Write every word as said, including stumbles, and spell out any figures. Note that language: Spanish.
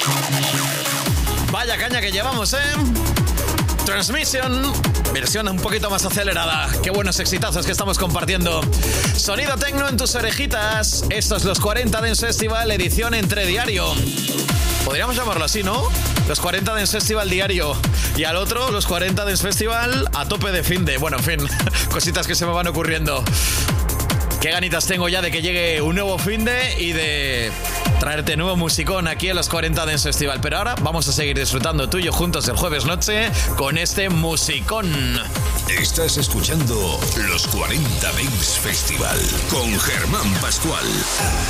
Vaya caña que llevamos, ¿eh? Transmission, versión un poquito más acelerada. Qué buenos exitazos que estamos compartiendo. Sonido tecno en tus orejitas. Estos los cuarenta Dance Festival, edición entre diario. Podríamos llamarlo así, ¿no? Los cuarenta Dance Festival diario. Y al otro, los cuarenta Dance Festival a tope de finde. Bueno, en fin, cositas que se me van ocurriendo. Qué ganitas tengo ya de que llegue un nuevo finde y de traerte nuevo musicón aquí en los cuarenta Dance Festival. Pero ahora vamos a seguir disfrutando tú y yo juntos el jueves noche con este musicón. Estás escuchando los cuarenta Dance Festival con Germán Pascual.